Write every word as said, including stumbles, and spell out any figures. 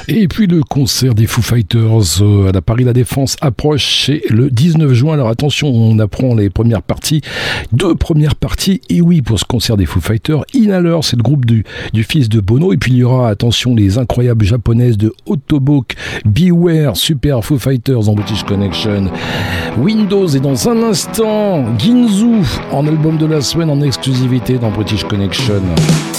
Et puis le concert des Foo Fighters euh, à la Paris La Défense approche, c'est le dix-neuf juin. Alors attention, on apprend les premières parties, deux premières parties, et oui, pour ce concert des Foo Fighters, Inhaler, c'est le groupe du, du fils de Bono, et puis il y aura, attention, les incroyables japonaises de Autoboke, Beware, Super Foo Fighters en British Connection, Windows, et dans un instant, Ginzu en album de la semaine en exclusivité dans British Connection.